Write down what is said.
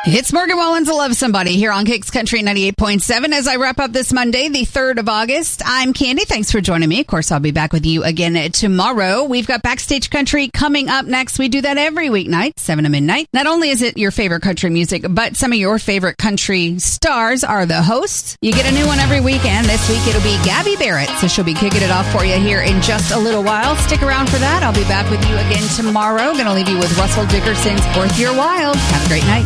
It's Morgan Wallen to Love Somebody here on Kicks Country 98.7 as I wrap up this Monday, the 3rd of August. I'm Candy. Thanks for joining me. Of course, I'll be back with you again tomorrow. We've got Backstage Country coming up next. We do that every weeknight, 7 to midnight. Not only is it your favorite country music, but some of your favorite country stars are the hosts. You get a new one every weekend. This week, it'll be Gabby Barrett. So she'll be kicking it off for you here in just a little while. Stick around for that. I'll be back with you again tomorrow. Going to leave you with Russell Dickerson's Fourth Year Wild. Have a great night.